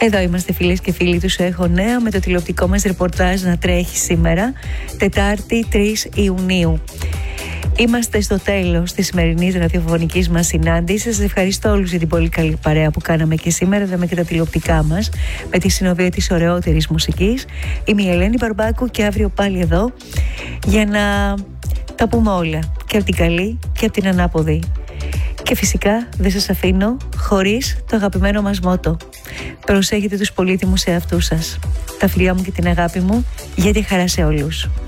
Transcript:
Εδώ είμαστε φίλες και φίλοι του Έχω Νέα με το τηλεοπτικό μας ρεπορτάζ να τρέχει σήμερα, Τετάρτη 3 Ιουνίου. Είμαστε στο τέλος της σημερινής ραδιοφωνικής μας συνάντησης. Σας ευχαριστώ όλους για την πολύ καλή παρέα που κάναμε και σήμερα. Είδαμε και τα τηλεοπτικά μας με τη συνοδεία της ωραιότερης μουσικής. Είμαι η Ελένη Μπαρμπάκου και αύριο πάλι εδώ για να τα πούμε όλα, και από την καλή και από την ανάποδη. Και φυσικά δεν σας αφήνω χωρίς το αγαπημένο μας μότο: προσέχετε τους πολύτιμους εαυτούς σας. Τα φιλιά μου και την αγάπη μου, για τη χαρά σε όλους.